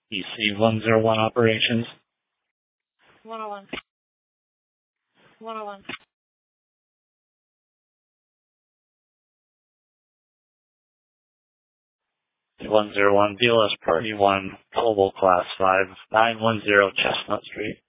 EC-101 operations. 101. 101. 101 BLS Party 1, Global Class 5, 910 Chestnut Street.